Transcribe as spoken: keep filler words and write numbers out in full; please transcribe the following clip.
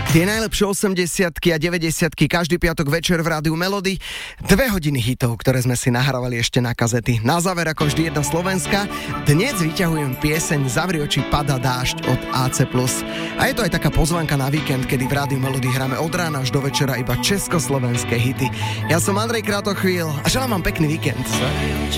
Tie najlepšie osemdesiatky a deväťdesiatky každý piatok večer v Rádiu Melody. Dve hodiny hitov, ktoré sme si nahrávali ešte na kazety. Na záver ako vždy jedna slovenská. Dnes vyťahujem pieseň Zavri oči, pada dážď od á cé plus. A je to aj taká pozvánka na víkend, kedy v Rádiu Melody hráme od rána až do večera iba československé hity. Ja som Andrej Kratochvíl a želám vám pekný víkend.